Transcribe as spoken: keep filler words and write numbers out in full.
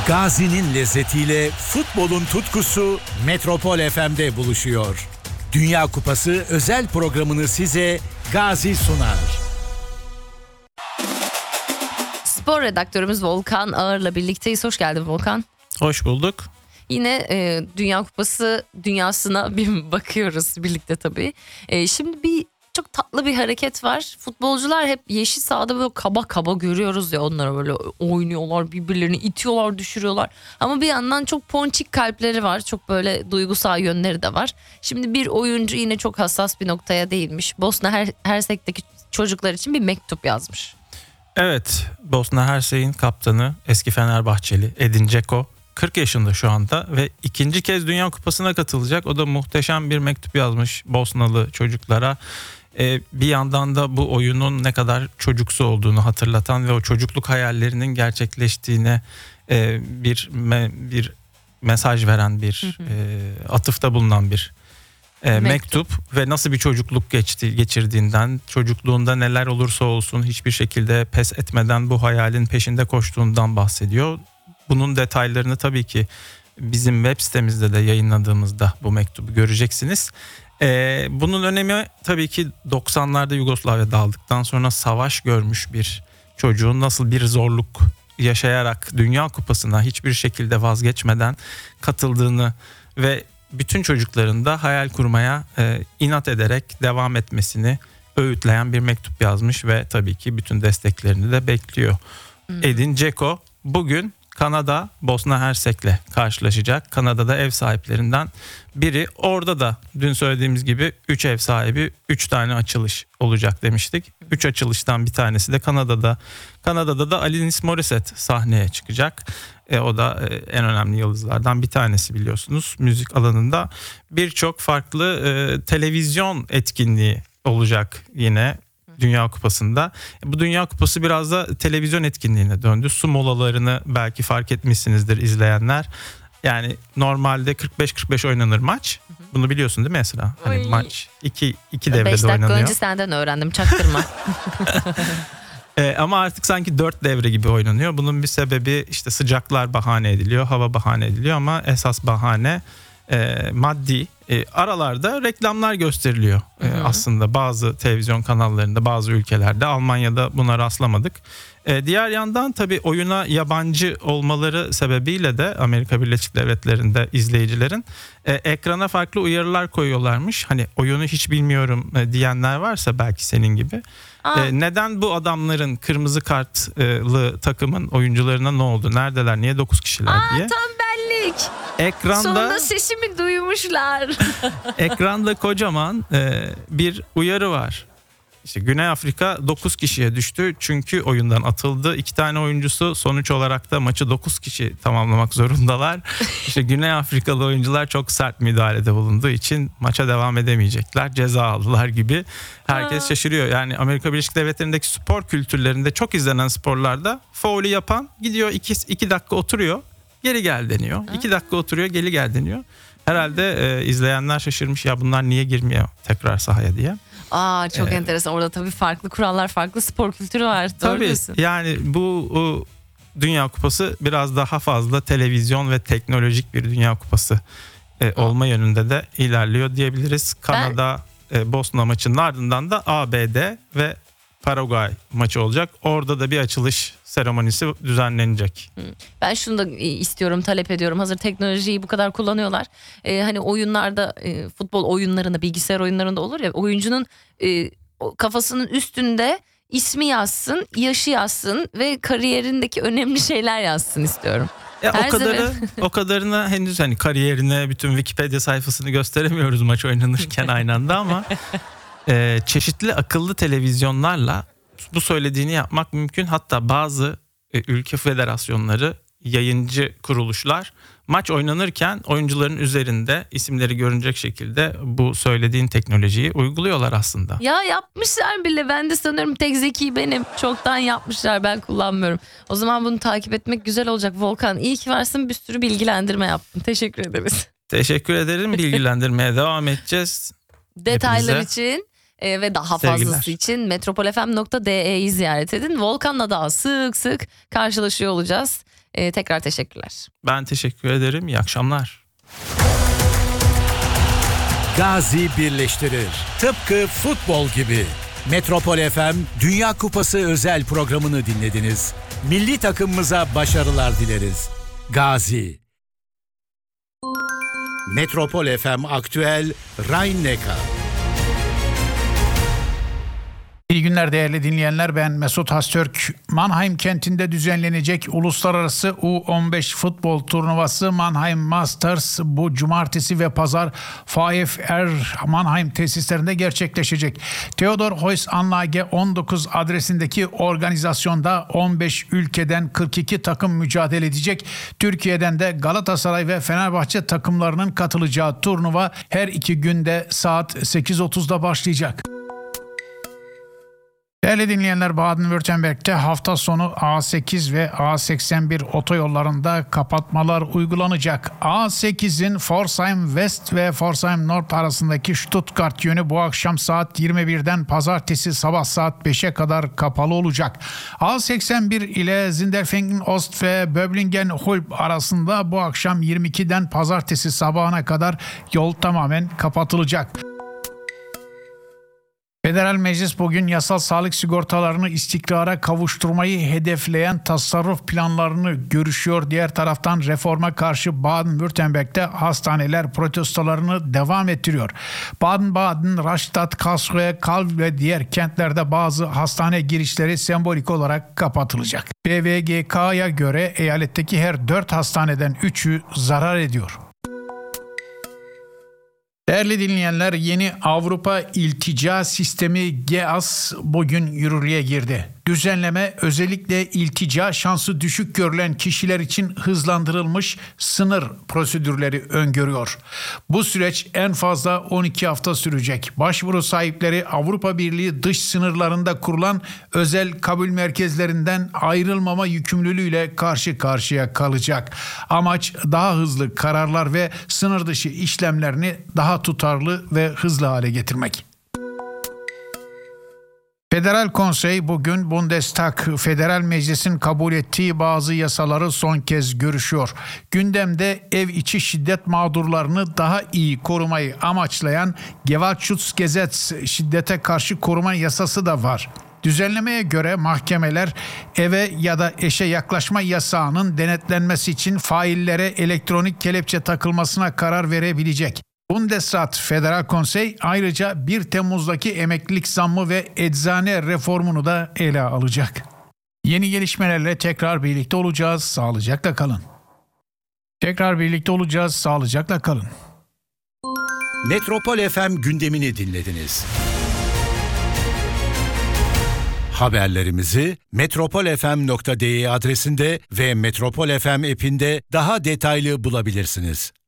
Gazi'nin lezzetiyle futbolun tutkusu Metropol F M'de buluşuyor. Dünya Kupası özel programını size Gazi sunar. Spor redaktörümüz Volkan Ağır'la birlikteyiz. Hoş geldin Volkan. Hoş bulduk. Yine e, Dünya Kupası dünyasına bir bakıyoruz birlikte tabii. E, şimdi bir çok tatlı bir hareket var. Futbolcular hep yeşil sahada böyle kaba kaba görüyoruz ya, onlara böyle oynuyorlar, birbirlerini itiyorlar, düşürüyorlar. Ama bir yandan çok ponçik kalpleri var. Çok böyle duygusal yönleri de var. Şimdi bir oyuncu yine çok hassas bir noktaya değinmiş. Bosna Hersek'teki çocuklar için bir mektup yazmış. Evet, Bosna Hersek'in kaptanı eski Fenerbahçeli Edin Dzeko kırk yaşında şu anda ve ikinci kez Dünya Kupası'na katılacak. O da muhteşem bir mektup yazmış Bosnalı çocuklara. Ee, bir yandan da bu oyunun ne kadar çocuksu olduğunu hatırlatan ve o çocukluk hayallerinin gerçekleştiğine e, bir me, bir mesaj veren bir hı hı. E, atıfta bulunan bir e, mektup. mektup ve nasıl bir çocukluk geçti geçirdiğinden, çocukluğunda neler olursa olsun hiçbir şekilde pes etmeden bu hayalin peşinde koştuğundan bahsediyor. Bunun detaylarını tabii ki bizim web sitemizde de yayınladığımızda bu mektubu göreceksiniz. Ee, bunun önemi tabii ki doksanlarda Yugoslavya dağıldıktan sonra savaş görmüş bir çocuğun nasıl bir zorluk yaşayarak Dünya Kupası'na hiçbir şekilde vazgeçmeden katıldığını ve bütün çocukların da hayal kurmaya e, inat ederek devam etmesini öğütleyen bir mektup yazmış ve tabii ki bütün desteklerini de bekliyor. Hmm. Edin Dzeko bugün Kanada Bosna Hersek'le karşılaşacak. Kanada'da ev sahiplerinden biri. Orada da dün söylediğimiz gibi üç ev sahibi, üç tane açılış olacak demiştik. üç açılıştan bir tanesi de Kanada'da. Kanada'da da Alanis Morissette sahneye çıkacak. E, o da e, en önemli yıldızlardan bir tanesi biliyorsunuz. Müzik alanında birçok farklı e, televizyon etkinliği olacak yine Dünya Kupası'nda. Bu Dünya Kupası biraz da televizyon etkinliğine döndü. Su molalarını belki fark etmişsinizdir izleyenler. Yani normalde kırk beş kırk beş oynanır maç. Bunu biliyorsun değil mi Esra? Hani Oy. maç iki iki devrede oynanıyor. beş dakika önce senden öğrendim, çaktırma. e, ama artık sanki dört devre gibi oynanıyor. Bunun bir sebebi işte sıcaklar bahane ediliyor, hava bahane ediliyor ama esas bahane E, maddi. E, aralarda reklamlar gösteriliyor e, aslında bazı televizyon kanallarında, bazı ülkelerde. Almanya'da buna rastlamadık. E, diğer yandan tabii oyuna yabancı olmaları sebebiyle de Amerika Birleşik Devletleri'nde izleyicilerin e, ekrana farklı uyarılar koyuyorlarmış. Hani oyunu hiç bilmiyorum e, diyenler varsa belki senin gibi. E, neden bu adamların kırmızı kartlı takımın oyuncularına ne oldu? Neredeler? Niye dokuz kişiler Aa, diye. Tam benlik. Ekranda, sonunda sesimi duymuşlar. Ekranda kocaman e, bir uyarı var. İşte Güney Afrika dokuz kişiye düştü çünkü oyundan atıldı. İki tane oyuncusu sonuç olarak da maçı dokuz kişi tamamlamak zorundalar. İşte Güney Afrikalı oyuncular çok sert müdahalede bulunduğu için maça devam edemeyecekler. Ceza aldılar gibi. Herkes şaşırıyor. Yani Amerika Birleşik Devletleri'ndeki spor kültürlerinde çok izlenen sporlarda faulü yapan gidiyor iki, iki dakika oturuyor. Geri gel deniyor. İki dakika oturuyor, geri gel deniyor. Herhalde e, izleyenler şaşırmış ya bunlar niye girmiyor tekrar sahaya diye. Aa çok ee, enteresan. Orada tabii farklı kurallar, farklı spor kültürü var. Doğru tabii diyorsun. Yani bu o, Dünya Kupası biraz daha fazla televizyon ve teknolojik bir Dünya Kupası e, olma yönünde de ilerliyor diyebiliriz. Kanada ben... e, Bosna maçının ardından da A B D ve Paraguay maçı olacak. Orada da bir açılış seremonisi düzenlenecek. Ben şunu da istiyorum, talep ediyorum. Hazır teknolojiyi bu kadar kullanıyorlar. Ee, hani oyunlarda, e, futbol oyunlarında, bilgisayar oyunlarında olur ya, oyuncunun e, kafasının üstünde ismi yazsın, yaşı yazsın ve kariyerindeki önemli şeyler yazsın istiyorum. Ya o kadarı o kadarına henüz hani kariyerine bütün Wikipedia sayfasını gösteremiyoruz maç oynanırken aynı anda ama e, çeşitli akıllı televizyonlarla bu söylediğini yapmak mümkün. Hatta bazı e, ülke federasyonları, yayıncı kuruluşlar maç oynanırken oyuncuların üzerinde isimleri görünecek şekilde bu söylediğin teknolojiyi uyguluyorlar aslında. Ya yapmışlar bile. Ben de sanıyorum tek zeki benim. Çoktan yapmışlar, ben kullanmıyorum. O zaman bunu takip etmek güzel olacak Volkan. İyi ki varsın, bir sürü bilgilendirme yaptın. Teşekkür ederiz. Teşekkür ederim. Bilgilendirmeye devam edeceğiz. Detaylar Hepinize için e, ve daha sevgiler. fazlası için metropol f m nokta d e'yi ziyaret edin. Volkan'la daha sık sık karşılaşıyor olacağız. E, tekrar teşekkürler. Ben teşekkür ederim. İyi akşamlar. Gazi birleştirir. Tıpkı futbol gibi. Metropol F M Dünya Kupası özel programını dinlediniz. Milli takımımıza başarılar dileriz. Gazi. Metropol F M Aktüel Rhein-Neckar. İyi günler değerli dinleyenler, ben Mesut Hastürk. Mannheim kentinde düzenlenecek Uluslararası U on beş futbol turnuvası Mannheim Masters bu cumartesi ve pazar V F R Mannheim tesislerinde gerçekleşecek. Theodor Heuss Anlage on dokuz adresindeki organizasyonda on beş ülkeden kırk iki takım mücadele edecek. Türkiye'den de Galatasaray ve Fenerbahçe takımlarının katılacağı turnuva her iki günde saat sekiz otuzda başlayacak. Değerli dinleyenler, Baden-Württemberg'te hafta sonu A sekiz ve A seksen bir otoyollarında kapatmalar uygulanacak. A sekizin Pforzheim West ve Pforzheim Nord arasındaki Stuttgart yönü bu akşam saat yirmi birden pazartesi sabah saat beşe kadar kapalı olacak. A seksen bir ile Sindelfingen Ost ve Böblingen Hulb arasında bu akşam yirmi ikiden pazartesi sabahına kadar yol tamamen kapatılacak. Federal Meclis bugün yasal sağlık sigortalarını istikrara kavuşturmayı hedefleyen tasarruf planlarını görüşüyor. Diğer taraftan reforma karşı Baden-Württemberg'te hastaneler protestolarını devam ettiriyor. Baden-Baden, Rastatt, Karlsruhe, Kalb ve diğer kentlerde bazı hastane girişleri sembolik olarak kapatılacak. B V G K'ya göre eyaletteki her dört hastaneden üçü zarar ediyor. Değerli dinleyenler, yeni Avrupa İltica Sistemi G E A S bugün yürürlüğe girdi. Düzenleme özellikle iltica şansı düşük görülen kişiler için hızlandırılmış sınır prosedürleri öngörüyor. Bu süreç en fazla on iki hafta sürecek. Başvuru sahipleri Avrupa Birliği dış sınırlarında kurulan özel kabul merkezlerinden ayrılmama yükümlülüğüyle karşı karşıya kalacak. Amaç daha hızlı kararlar ve sınır dışı işlemlerini daha tutarlı ve hızlı hale getirmek. Federal Konsey bugün Bundestag, Federal Meclis'in kabul ettiği bazı yasaları son kez görüşüyor. Gündemde ev içi şiddet mağdurlarını daha iyi korumayı amaçlayan Gewaltschutzgesetz, şiddete karşı koruma yasası da var. Düzenlemeye göre mahkemeler eve ya da eşe yaklaşma yasağının denetlenmesi için faillere elektronik kelepçe takılmasına karar verebilecek. Bundesrat Federal Konsey ayrıca bir Temmuz'daki emeklilik zammı ve eczane reformunu da ele alacak. Yeni gelişmelerle tekrar birlikte olacağız. Sağlıcakla kalın. Tekrar birlikte olacağız. Sağlıcakla kalın. Metropol F M gündemini dinlediniz. Haberlerimizi metropol f m nokta d e adresinde ve Metropol F M app'inde daha detaylı bulabilirsiniz.